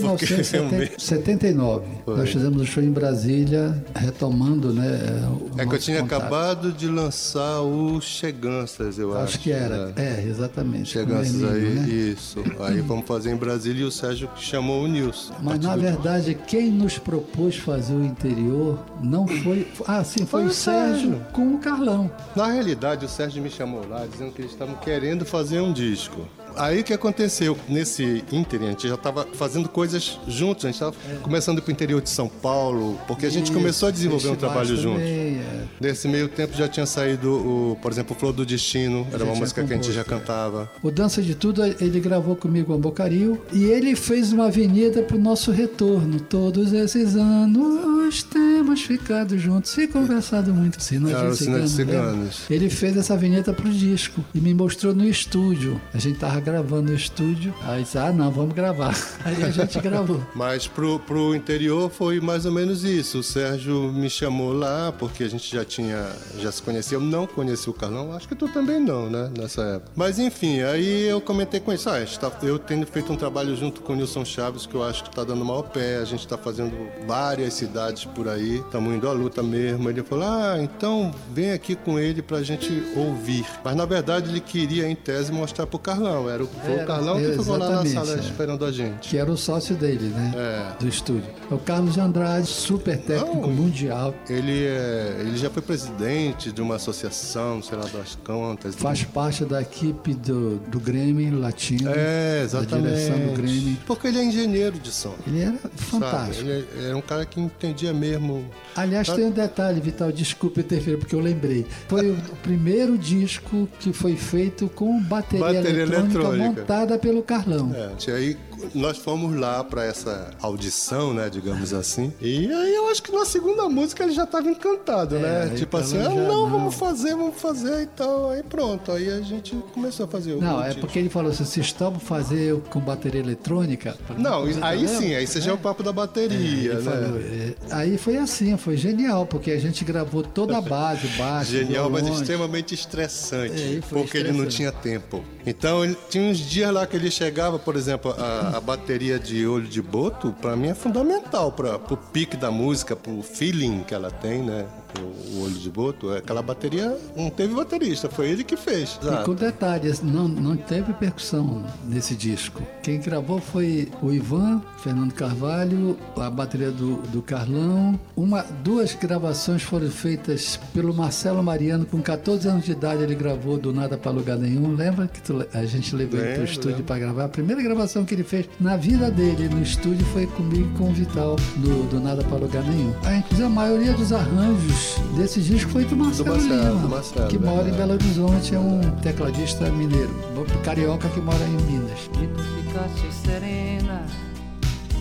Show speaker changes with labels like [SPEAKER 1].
[SPEAKER 1] 1979. Nós fizemos um show em Brasília, retomando, né?
[SPEAKER 2] É que eu tinha acabado de lançar o Cheganças, eu acho.
[SPEAKER 1] Acho que era. Exatamente.
[SPEAKER 2] Cheganças aí,
[SPEAKER 1] né?
[SPEAKER 2] isso. Aí vamos fazer em Brasília e o Sérgio chamou o Nilson.
[SPEAKER 1] Mas na verdade, quem nos propôs fazer o interior não foi. Foi o Sérgio com o Carlão.
[SPEAKER 2] Na realidade, o Sérgio me chamou lá dizendo que eles estavam querendo fazer um disco. Aí o que aconteceu? Nesse ínterim, a gente já estava fazendo coisas juntos, a gente estava começando para o interior de São Paulo, porque a gente começou a desenvolver um trabalho juntos. Nesse meio tempo já tinha saído, por exemplo, Flor do Destino, era uma música que a gente já cantava.
[SPEAKER 1] O Dança de Tudo, ele gravou comigo a Bocaril e ele fez uma avenida para o nosso retorno. Todos esses anos temos ficado juntos e conversado muito. Sina de Ciganos. Ele fez essa avenida para o disco e me mostrou no estúdio. A gente estava gravando no estúdio, aí disse, não, vamos gravar. Aí a gente gravou.
[SPEAKER 2] Mas pro interior foi mais ou menos isso. O Sérgio me chamou lá, porque a gente já se conhecia. Eu não conheci o Carlão, acho que tu também não, né, nessa época. Mas enfim, aí eu comentei com ele, eu tenho feito um trabalho junto com o Nilson Chaves, que eu acho que tá dando maior pé, a gente tá fazendo várias cidades por aí, estamos indo à luta mesmo. Ele falou, então vem aqui com ele pra gente ouvir. Mas na verdade ele queria, em tese, mostrar pro Carlão. Foi o Carlão que ficou lá na sala esperando a gente.
[SPEAKER 1] Que era o sócio dele, né? Do estúdio. O Carlos de Andrade, super técnico mundial.
[SPEAKER 2] Ele já foi presidente de uma associação, sei lá, das contas.
[SPEAKER 1] Faz parte da equipe do Grêmio Latino.
[SPEAKER 2] Exatamente.
[SPEAKER 1] Da direção do Grêmio.
[SPEAKER 2] Porque ele é engenheiro de som.
[SPEAKER 1] Ele era fantástico.
[SPEAKER 2] Ele era um cara que entendia mesmo.
[SPEAKER 1] Aliás, tem um detalhe, Vital, desculpa interferir, porque eu lembrei. Foi o primeiro disco que foi feito com bateria eletrônica montada pelo Carlão.
[SPEAKER 2] Aí nós fomos lá para essa audição, né, digamos assim. E aí eu acho que na segunda música ele já estava encantado, né? Tipo assim, vamos fazer e tal. Aí pronto, aí a gente começou a fazer o disco.
[SPEAKER 1] Porque ele falou assim, vocês estão fazer com bateria eletrônica?
[SPEAKER 2] Não, aí sim, aí você já é o papo da bateria, né?
[SPEAKER 1] Falou, aí foi assim, foi genial, porque a gente gravou toda a base, baixo,
[SPEAKER 2] genial, mas extremamente estressante, porque ele não tinha tempo. Então, tinha uns dias lá que ele chegava, por exemplo, a bateria de Olho de Boto, pra mim é fundamental pro pique da música, pro feeling que ela tem, né? O Olho de Boto, aquela bateria não teve baterista, foi ele que fez.
[SPEAKER 1] E com detalhes, não teve percussão nesse disco. Quem gravou foi o Ivan, Fernando Carvalho, a bateria do Carlão. Duas gravações foram feitas pelo Marcelo Mariano, com 14 anos de idade ele gravou Do Nada Pra Lugar Nenhum. Lembra que a gente levou ele pro estúdio para gravar? A primeira gravação que ele fez na vida dele no estúdio foi comigo e com o Vital, do Nada Pra Lugar Nenhum. Inclusive a maioria dos arranjos desse disco foi do Marcelo Lima, que mora em Belo Horizonte, é um tecladista mineiro, carioca que mora em Minas.
[SPEAKER 3] E tu ficaste serena